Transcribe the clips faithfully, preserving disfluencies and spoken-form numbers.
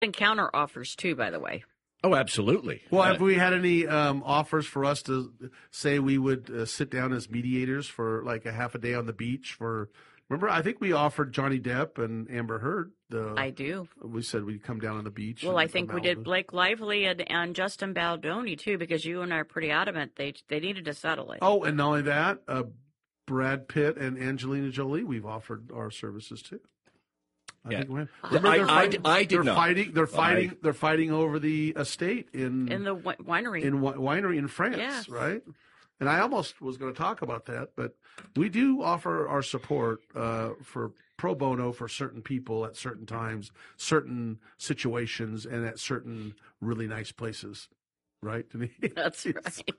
And counter offers too, by the way. Oh, absolutely. Well, Uh, have we had any um, offers for us to say we would uh, sit down as mediators for like a half a day on the beach for? Remember, I think we offered Johnny Depp and Amber Heard. The, I do. We said we'd come down on the beach. Well, and, I think uh, we did Malibu. Blake Lively and, and Justin Baldoni too, because you and I are pretty adamant they they needed to settle it. Oh, and not only that, uh, Brad Pitt and Angelina Jolie, we've offered our services too. I Yeah. think we have. I- Remember, they're I- fighting, I did they're not. Fighting, they're fighting. I- They're fighting over the estate in In the wi- winery. in wi- winery in France, Yes. right? And I almost was going to talk about that, but we do offer our support uh, for pro bono for certain people at certain times, certain situations, and at certain really nice places, right, Denise? That's right.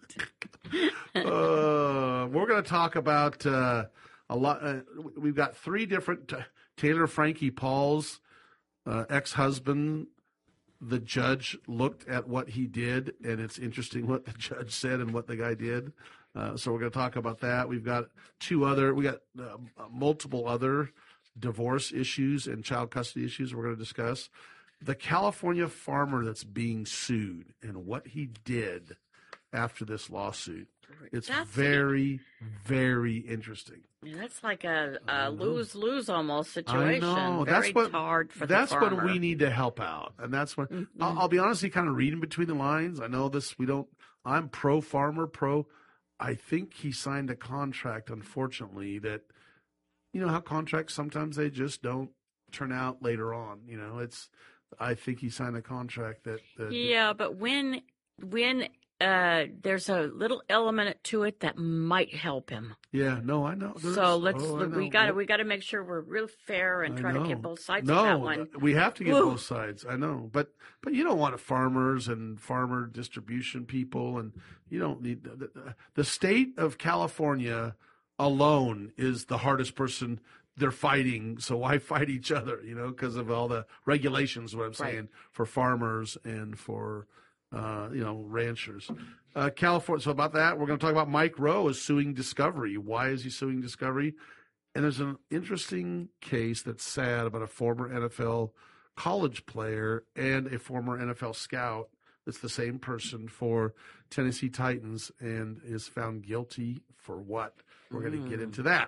uh, we're going to talk about uh, a lot. Uh, we've got three different uh, Taylor Frankie Paul's uh, ex-husband. The judge looked at what he did, and it's interesting what the judge said and what the guy did. Uh, so we're going to talk about that. We've got two other, we got uh, multiple other divorce issues and child custody issues we're going to discuss. The California farmer that's being sued and what he did after this lawsuit. It's That's- very, very interesting. Yeah, that's like a, a know. lose-lose almost I situation. know. Very That's what hard for That's the farmer. when we need to help out, and that's when Mhm. I'll, I'll be honestly kind of reading between the lines. I know this. We don't. I'm pro farmer, pro. I think he signed a contract. Unfortunately, that you know how contracts sometimes they just don't turn out later on. You know, it's. I think he signed a contract that. that Yeah, but when when uh, there's a little element to it that might help him. Yeah. No, I know. There's- So let's oh, I we know. got to we got to make sure we're real fair and I try to know. get both sides no, of that one. we have to get Woo. both sides. I know, but but you don't want farmers and farmer distribution people, and you don't need the, the, the state of California alone is the hardest person. They're fighting, so why fight each other? You know, because of all the regulations. What I'm saying Right. for farmers and for uh, you know ranchers. Uh, California. So about that, we're going to talk about Mike Rowe is suing Discovery. Why is he suing Discovery? And there's an interesting case that's sad about a former N F L college player and a former N F L scout. It's the same person for Tennessee Titans and is found guilty for what? We're going to get into that.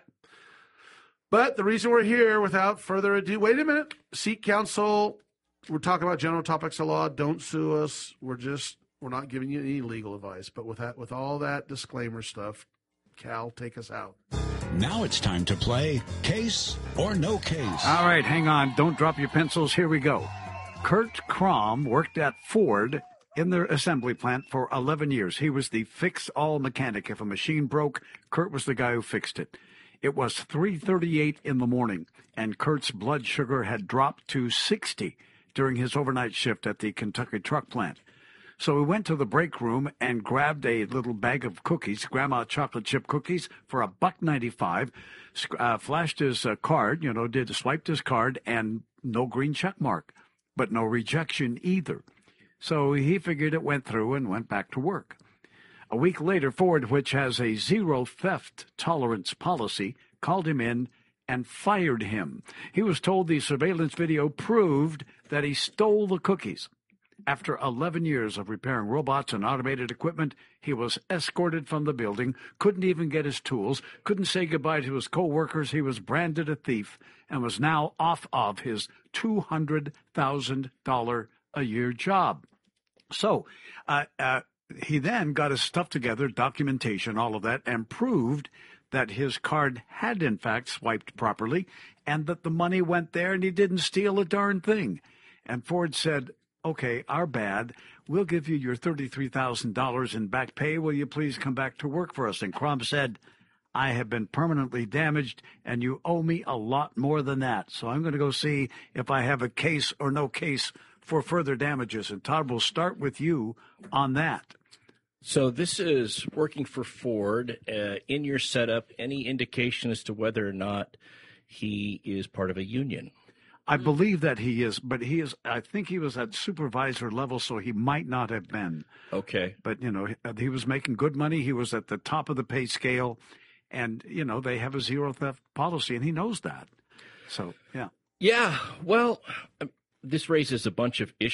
But the reason we're here, without further ado, wait a minute. Seek counsel. We're talking about general topics of law. Don't sue us. We're just, we're not giving you any legal advice. But with that, with all that disclaimer stuff, Cal, take us out. Now it's time to play Case or No Case. All right, hang on. Don't drop your pencils. Here we go. Kurt Crom worked at Ford in their assembly plant for eleven years. He was the fix-all mechanic. If a machine broke, Kurt was the guy who fixed it. It was three thirty-eight in the morning, and Kurt's blood sugar had dropped to sixty during his overnight shift at the Kentucky truck plant. So he went to the break room and grabbed a little bag of cookies, Grandma chocolate chip cookies, for a buck ninety-five. Uh, flashed his uh, card, you know, did swiped his card, and no green check mark, but no rejection either. So he figured it went through and went back to work. A week later, Ford, which has a zero theft tolerance policy, called him in and fired him. He was told the surveillance video proved that he stole the cookies. After eleven years of repairing robots and automated equipment, he was escorted from the building, couldn't even get his tools, couldn't say goodbye to his co-workers. He was branded a thief and was now off of his two hundred thousand dollars a year job. So uh, uh, he then got his stuff together, documentation, all of that, and proved that his card had, in fact, swiped properly and that the money went there and he didn't steal a darn thing. And Ford said, okay, our bad. We'll give you your thirty-three thousand dollars in back pay. Will you please come back to work for us? And Crom said, I have been permanently damaged, and you owe me a lot more than that. So I'm going to go see if I have a case or no case for further damages. And Todd, will start with you on that. So this is working for Ford. Uh, in your setup, any indication as to whether or not he is part of a union? I believe that he is, but he is, I think he was at supervisor level, so he might not have been. Okay. But, you know, he was making good money. He was at the top of the pay scale. And, you know, they have a zero theft policy, and he knows that. So, yeah. Yeah. Well, this raises a bunch of issues.